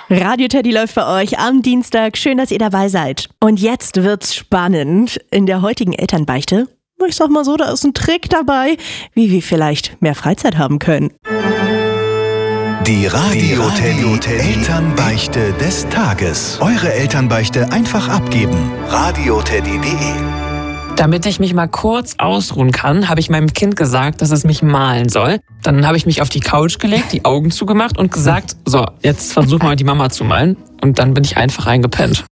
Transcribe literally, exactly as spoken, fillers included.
Radio Teddy läuft für euch am Dienstag. Schön, dass ihr dabei seid. Und jetzt wird's spannend. In der heutigen Elternbeichte, ich sag mal so, da ist ein Trick dabei, wie wir vielleicht mehr Freizeit haben können. Die Radio Teddy Elternbeichte des Tages. Eure Elternbeichte einfach abgeben. radio teddy punkt de. Damit ich mich mal kurz ausruhen kann, habe ich meinem Kind gesagt, dass es mich malen soll. Dann habe ich mich auf die Couch gelegt, die Augen zugemacht und gesagt, so, jetzt versuch mal die Mama zu malen. Und dann bin ich einfach eingepennt.